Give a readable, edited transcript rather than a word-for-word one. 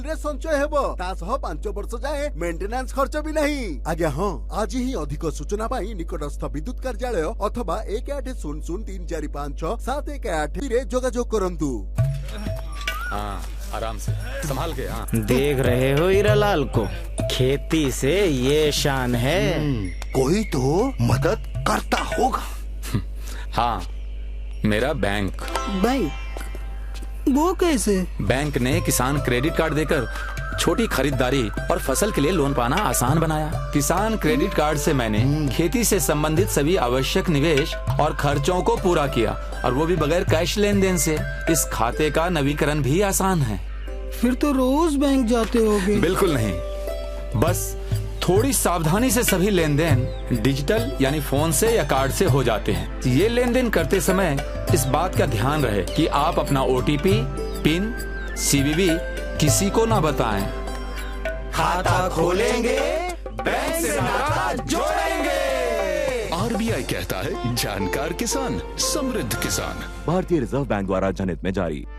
रे संचय हेबो ता सह 5 वर्ष जाए मेंटेनेंस खर्च भी नहीं। आज्ञा हाँ, आज ही अधिक सूचना पाई निकटस्थ विद्युत कार्यालय अथवा 1800345718 रे जोगाजोग करंतु। हाँ, आराम से संभाल के। हाँ, देख रहे हो हीरालाल को, खेती से ये शान है। कोई तो मदद करता होगा। हाँ, मेरा बैंक वो कैसे? बैंक ने किसान क्रेडिट कार्ड देकर छोटी खरीदारी और फसल के लिए लोन पाना आसान बनाया। किसान क्रेडिट कार्ड से मैंने खेती से संबंधित सभी आवश्यक निवेश और खर्चों को पूरा किया, और वो भी बगैर कैश लेन देन से। इस खाते का नवीकरण भी आसान है। फिर तो रोज बैंक जाते होगे? बिल्कुल नहीं, बस थोड़ी सावधानी से सभी लेन देन डिजिटल यानी फोन से या कार्ड से हो जाते हैं। ये लेन देन करते समय इस बात का ध्यान रहे कि आप अपना OTP, पिन, CVV किसी को ना बताएं। खाता खोलेंगे, बैंक से नाता जोड़ेंगे। RBI कहता है, जानकार किसान समृद्ध किसान। भारतीय रिजर्व बैंक द्वारा जनहित में जारी।